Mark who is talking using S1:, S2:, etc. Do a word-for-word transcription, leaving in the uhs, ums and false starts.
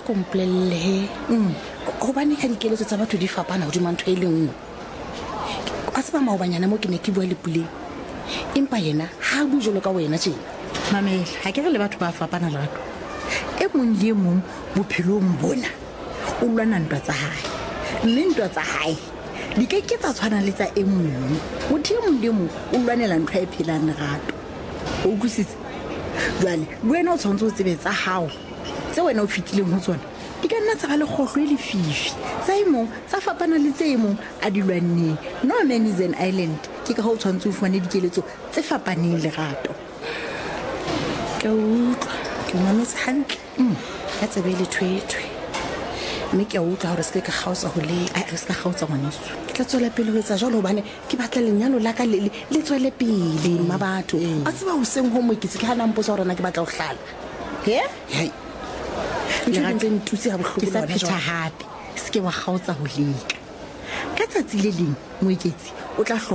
S1: komplelle gobane ka dikeletso tsa batho di fapana godimo ntho e le nngwe a tseba maobanyana mo ke ne ke bua le Puleng empa yena ha bu jolo ka wena tjena
S2: mamela ha ke re le batho ba fapana Lerato e mong le e mong bophelong bona o lwana ntwa tsa hae mme ntwa tsa hae di ke ke tsa tshwana le tsa e mong motho e mong le mong o lwanela ntwa e phelang Lerato o kusitse jwale wena o tshwantse o tsebe tsa hao tse wena o fitileng ho tsona di ka nna tsa ba le kgohlo le fifi tsa e mong tsa fapana le tse e mong a di lwanneng no man is an island ke ka ho tshwantse o fumane dikeletso tse fapaneng Lerato
S1: ke utlwa ke mametse hantle ka tsebe le thwethwe mme ke a utlwa hore se ke kgaotsa ho le
S2: a re se ka kgaotsa ngwaneso
S1: ke tla tswela pele ho etsa jalo hobane ke batla lenyalo la ka le le tswele pele ma batho a tseba ho seng ho mokitse ke hana mposa hore na ke batla ho hlala he hey
S2: le ra
S1: ntse ntutse ha bohloko
S2: ke sa phetha hape se ke wa kgaotsa ho leka ka tsatsi le leng moeketsi o tla